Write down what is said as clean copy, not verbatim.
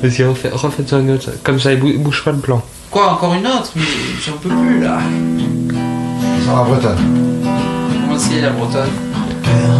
Vas-y, refaites-en une autre. Comme ça, il bouge pas le plan. Quoi, encore une autre? Mais j'en peux plus là. Sur la Bretonne. Comment c'est la Bretonne?